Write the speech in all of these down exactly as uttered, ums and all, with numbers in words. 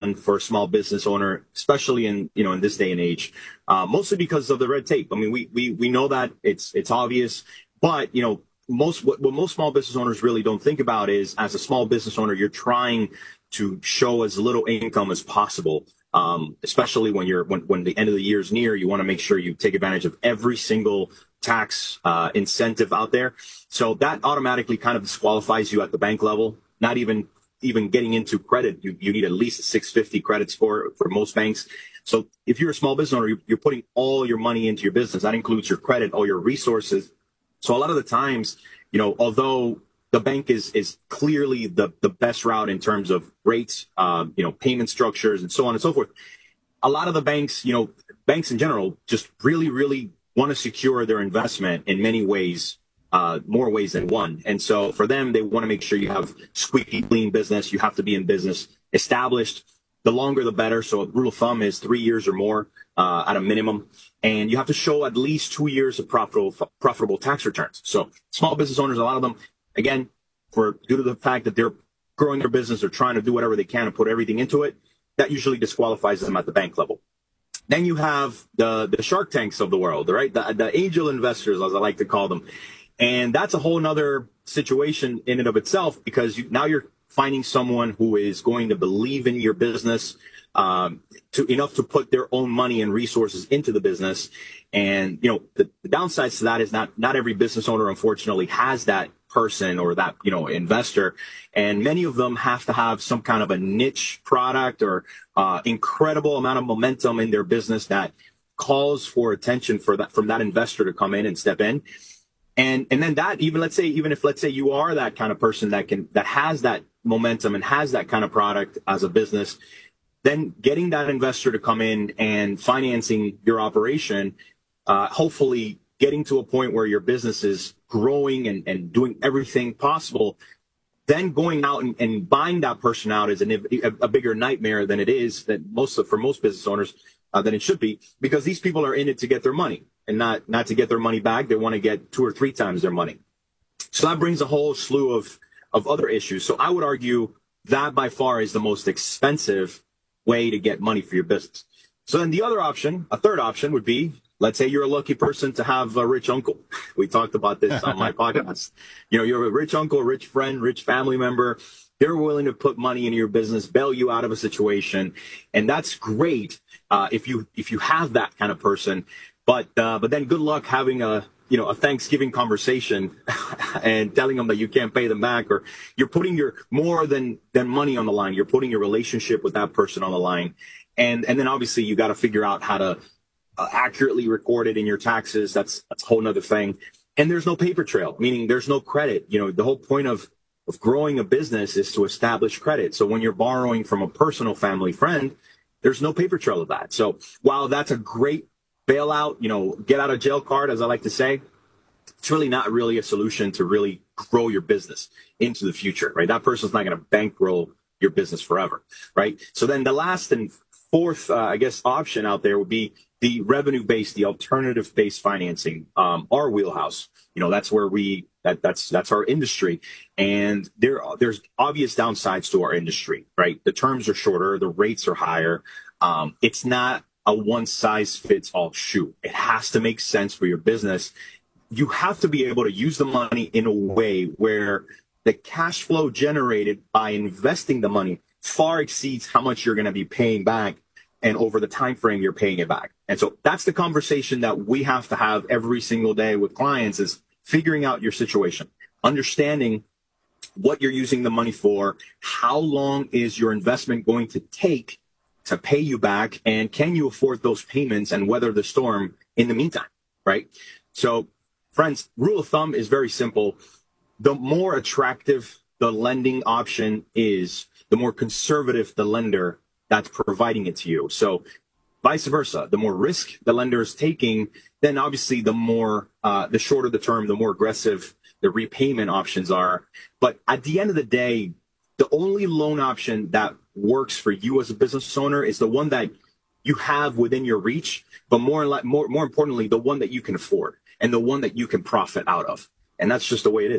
one for a small business owner, especially in, you know, in this day and age, uh, mostly because of the red tape. I mean, we, we, we know that it's, it's obvious, but, you know, most, what, what most small business owners really don't think about is, as a small business owner, you're trying to show as little income as possible. Um, especially when you're, when, when the end of the year is near, you want to make sure you take advantage of every single tax, uh, incentive out there. So that automatically kind of disqualifies you at the bank level. Not even, even getting into credit, you, you need at least a six fifty credit score for most banks. So if you're a small business owner, you're, you're putting all your money into your business. That includes your credit, all your resources. So a lot of the times, you know, although the bank is is clearly the, the best route in terms of rates, um, you know, payment structures and so on and so forth, a lot of the banks, you know, banks in general just really, really want to secure their investment in many ways, uh, more ways than one. And so for them, they want to make sure you have squeaky clean business. You have to be in business established. The longer, the better. So a rule of thumb is three years or more uh, at a minimum. And you have to show at least two years of profitable, profitable tax returns. So small business owners, a lot of them, again, for due to the fact that they're growing their business, they're trying to do whatever they can and put everything into it, that usually disqualifies them at the bank level. Then you have the, the Shark Tanks of the world, right? The, the angel investors, as I like to call them. And that's a whole nother situation in and of itself, because you, now you're finding someone who is going to believe in your business, um, to enough to put their own money and resources into the business. And, you know, the, the downsides to that is not, not every business owner, unfortunately, has that person or that, you know, investor. And many of them have to have some kind of a niche product or, uh, incredible amount of momentum in their business that calls for attention for that, from that investor to come in and step in. And, and then that, even let's say, even if, let's say you are that kind of person that can, that has that momentum and has that kind of product as a business, then getting that investor to come in and financing your operation, uh, hopefully getting to a point where your business is growing and, and doing everything possible, then going out and, and buying that person out is an, a, a bigger nightmare than it is that most of, for most business owners, uh, than it should be, because these people are in it to get their money and not, not to get their money back. They want to get two or three times their money. So that brings a whole slew of, of other issues. So I would argue that by far is the most expensive way to get money for your business. So then the other option, a third option would be, let's say you're a lucky person to have a rich uncle. We talked about this on my podcast. You know, you're a rich uncle, rich friend, rich family member. They're willing to put money into your business, bail you out of a situation. And that's great uh, if you if you have that kind of person. But uh, but then good luck having a, you know, a Thanksgiving conversation and telling them that you can't pay them back, or you're putting your more than than money on the line. You're putting your relationship with that person on the line. And and then obviously you got to figure out how to uh, accurately record it in your taxes. That's that's a whole nother thing. And there's no paper trail, meaning there's no credit. You know, the whole point of of growing a business is to establish credit. So when you're borrowing from a personal family friend, there's no paper trail of that. So while that's a great bailout, you know, get out of jail card, as I like to say, it's really not really a solution to really grow your business into the future, right? That person's not going to bankroll your business forever, right? So then the last and fourth, uh, I guess, option out there would be the revenue-based, the alternative-based financing, um, our wheelhouse. You know, that's where we, that that's, that's our industry. And there, there's obvious downsides to our industry, right? The terms are shorter, the rates are higher. Um, it's not a one-size-fits-all shoe. It has to make sense for your business. You have to be able to use the money in a way where the cash flow generated by investing the money far exceeds how much you're going to be paying back and over the time frame you're paying it back. And so that's the conversation that we have to have every single day with clients, is figuring out your situation, understanding what you're using the money for, how long is your investment going to take to pay you back, and can you afford those payments and weather the storm in the meantime, right? So, friends, rule of thumb is very simple. The more attractive the lending option is, the more conservative the lender that's providing it to you. So vice versa, the more risk the lender is taking, then obviously the more, uh, the shorter the term, the more aggressive the repayment options are. But at the end of the day, the only loan option that works for you as a business owner is the one that you have within your reach, but more, more, more importantly, the one that you can afford and the one that you can profit out of. And that's just the way it is.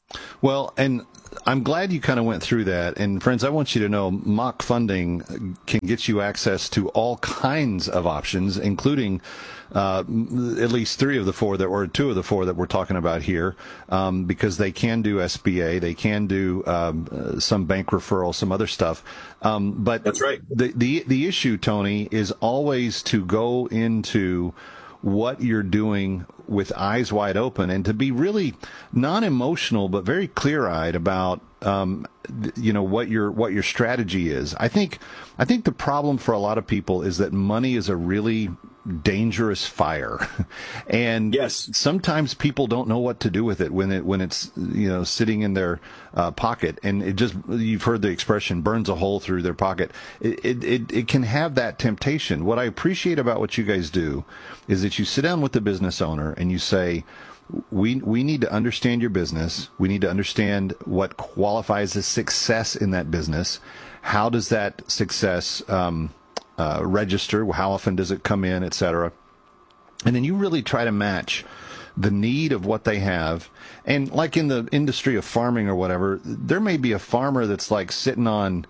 Well, and I'm glad you kind of went through that. And friends, I want you to know Mock Funding can get you access to all kinds of options, including uh, at least three of the four that or two of the four that we're talking about here, um, because they can do S B A, they can do um, uh, some bank referral, some other stuff. Um, but that's right. The, the the issue, Tony, is always to go into what you're doing with eyes wide open and to be really non-emotional but very clear-eyed about um, you know what your what your strategy is. I think I think the problem for a lot of people is that money is a really dangerous fire, and yes, sometimes people don't know what to do with it when it when it's you know sitting in their uh, pocket, and it just, you've heard the expression, burns a hole through their pocket. It, it it it can have that temptation. What I appreciate about what you guys do is that you sit down with the business owner and you say, we we need to understand your business. We need to understand what qualifies as success in that business. How does that success um, uh, register? How often does it come in, et cetera? And then you really try to match the need of what they have. And like in the industry of farming or whatever, there may be a farmer that's like sitting on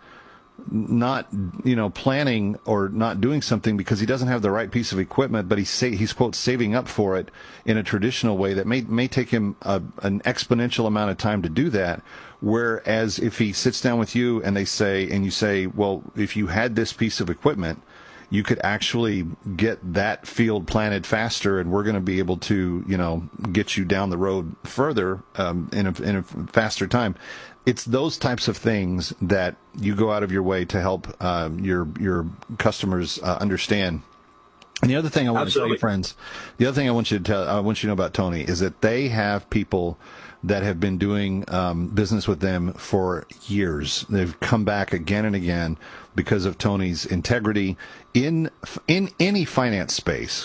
not, you know, planning or not doing something because he doesn't have the right piece of equipment, but he's, sa- he's quote, saving up for it in a traditional way that may, may take him a, an exponential amount of time to do that. Whereas if he sits down with you and they say, and you say, well, if you had this piece of equipment, you could actually get that field planted faster, and we're going to be able to, you know, get you down the road further um, in a, in a faster time. It's those types of things that you go out of your way to help uh, your your customers uh, understand. And the other thing I want Absolutely. to tell you, friends, the other thing I want you to tell, I want you to know about Tony is that they have people that have been doing um, business with them for years. They've come back again and again because of Tony's integrity in in any finance space.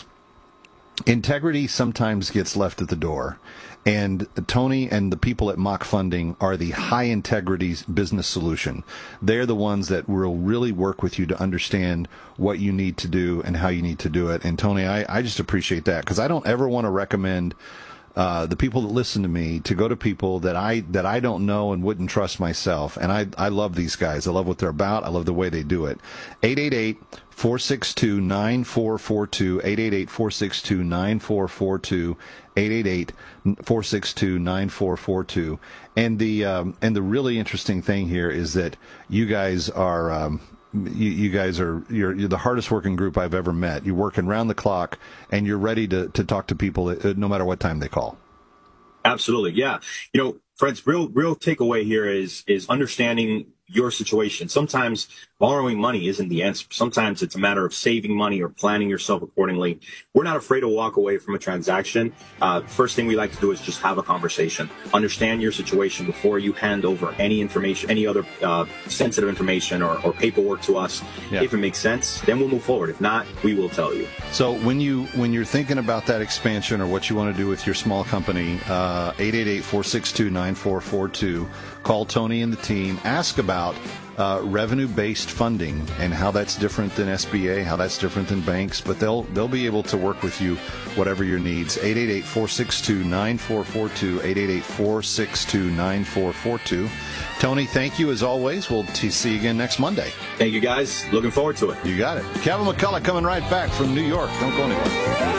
Integrity sometimes gets left at the door. And Tony and the people at Mock Funding are the high integrity business solution. They're the ones that will really work with you to understand what you need to do and how you need to do it. And Tony, I, I just appreciate that, because I don't ever want to recommend uh, the people that listen to me to go to people that I that I don't know and wouldn't trust myself. And I I love these guys. I love what they're about. I love the way they do it. eight eight eight, four six two, nine four four two, eight eight eight, four six two, nine four four two, eight eight eight, four six two, nine four four two. And the um, and the really interesting thing here is that you guys are um, you, you guys are you're, you're the hardest working group I've ever met. You're working round the clock, and you're ready to to talk to people no matter what time they call. Absolutely, yeah. You know, friends, real real takeaway here is is understanding your situation. Sometimes borrowing money isn't the answer. Sometimes it's a matter of saving money or planning yourself accordingly. We're not afraid to walk away from a transaction. Uh, first thing we like to do is just have a conversation. Understand your situation before you hand over any information, any other uh, sensitive information or, or paperwork to us. Yeah. If it makes sense, then we'll move forward. If not, we will tell you. So when you when you're thinking about that expansion or what you want to do with your small company, uh, eight eight eight, four six two, nine four four two. Call Tony and the team. Ask about uh, revenue-based funding and how that's different than S B A, how that's different than banks. But they'll they'll be able to work with you, whatever your needs. eight eight eight, four six two, nine four four two, eight eight eight, four six two, nine four four two. Tony, thank you as always. We'll t- see you again next Monday. Thank you, guys. Looking forward to it. You got it. Kevin McCullough coming right back from New York. Don't go anywhere.